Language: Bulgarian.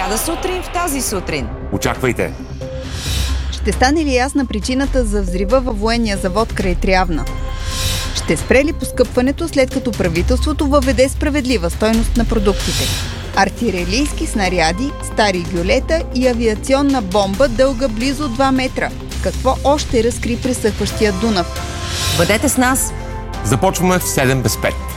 сряда сутрин в тази сутрин. Очаквайте! Ще стане ли ясна причината за взрива във военния завод край Трявна? Ще спре ли поскъпването, след като правителството въведе справедлива стойност на продуктите? Артилерийски снаряди, стари гюлета и авиационна бомба дълга близо 2 метра. Какво още разкри пресъхващия Дунав? Бъдете с нас! Започваме в 7 без 5.